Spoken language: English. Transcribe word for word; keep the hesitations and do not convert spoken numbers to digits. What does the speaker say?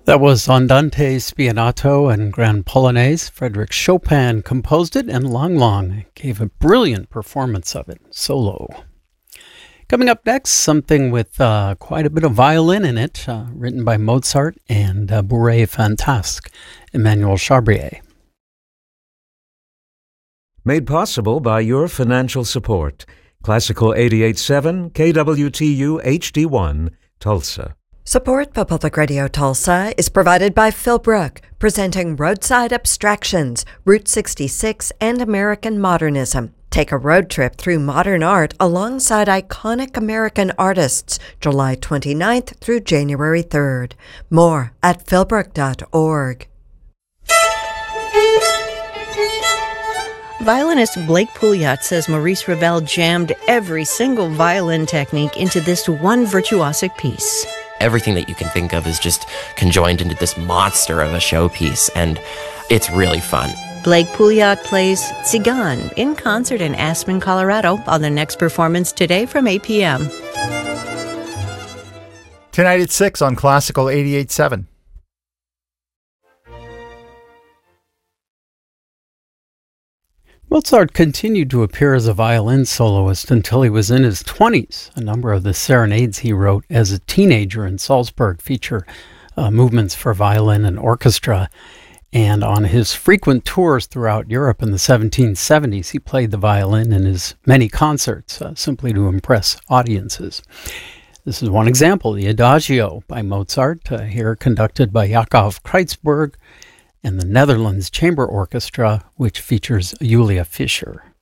That was Andante Spianato and Grand Polonaise. Frédéric Chopin composed it, and Lang Lang gave a brilliant performance of it, solo. Coming up next, something with uh, quite a bit of violin in it, uh, written by Mozart and uh, Bourrée Fantasque, Emmanuel Chabrier. Made possible by your financial support. Classical eighty-eight point seven, K W T U H D one, Tulsa. Support for Public Radio Tulsa is provided by Philbrook, presenting Roadside Abstractions, Route sixty-six, and American Modernism. Take a road trip through modern art alongside iconic American artists, July twenty-ninth through January third. More at philbrook dot org. Violinist Blake Pouliot says Maurice Ravel jammed every single violin technique into this one virtuosic piece. Everything that you can think of is just conjoined into this monster of a showpiece, and it's really fun. Blake Pouliot plays Tzigan in concert in Aspen, Colorado on their next performance today from eight p.m. Tonight at six on Classical eighty-eight point seven. Mozart continued to appear as a violin soloist until he was in his twenties. A number of the serenades he wrote as a teenager in Salzburg feature uh, movements for violin and orchestra. And on his frequent tours throughout Europe in the seventeen seventies, he played the violin in his many concerts, uh, simply to impress audiences. This is one example, the Adagio by Mozart, uh, here conducted by Jakob Kreitzberg, and the Netherlands Chamber Orchestra, which features Julia Fischer.